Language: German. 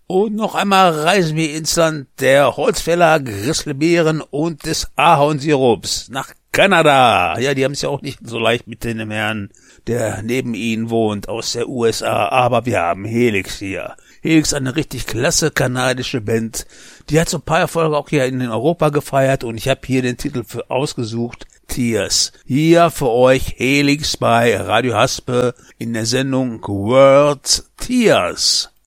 Und noch einmal reisen wir ins Land der Holzfäller, Grizzlybeeren und des Ahornsirups nach Kanada. Ja, die haben es ja auch nicht so leicht mit dem Herrn, der neben ihnen wohnt, aus der USA. Aber wir haben Helix hier. Helix, eine richtig klasse kanadische Band. Die hat so ein paar Erfolge auch hier in Europa gefeiert und ich habe hier den Titel für ausgesucht. Tears. Hier für euch Helix bei Radio Haspe in der Sendung World Tears.